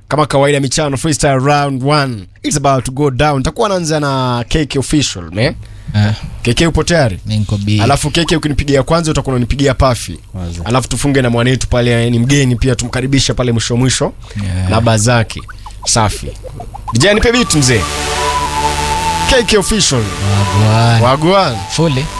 Kama kawaida michano freestyle round 1. It's about to go down. Takuwa naanza na KK official, man. KK upo tayari? Niko B. Alafu KK ukinipigia kwanza utakuwa unanipigia Pafi. Alafu tufunge na mwanetu pale, ni mgeni pia tumkaribisha pale mwisho na bazaki. Safi. DJ nipe beat mzee. KK official. Wagwan. Wagwan. Fully.